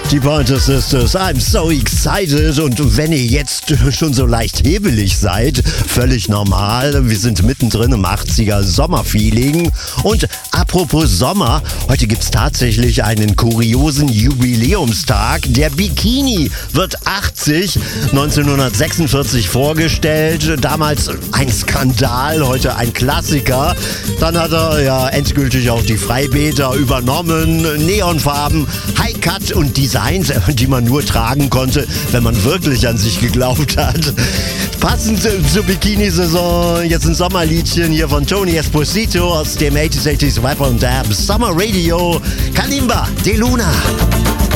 Die Pointer Sisters, I'm so excited. Und wenn ihr jetzt schon so leicht hebelig seid, völlig normal. Wir sind mittendrin im 80er Sommerfeeling. Und apropos Sommer, heute gibt's tatsächlich einen kuriosen Jubiläumstag. Der Bikini wird 80, 1946 vorgestellt. Damals ein Skandal, heute ein Klassiker. Dann hat er ja endgültig auch die Freibäder übernommen. Neonfarben, High-Cut und Designs, die man nur tragen konnte, wenn man wirklich an sich geglaubt hat. Passend zur Bikini-Saison, jetzt ein Sommerliedchen hier von Tony Esposito aus dem 80s Rapper und Dab Summer Radio, Kalimba de Luna.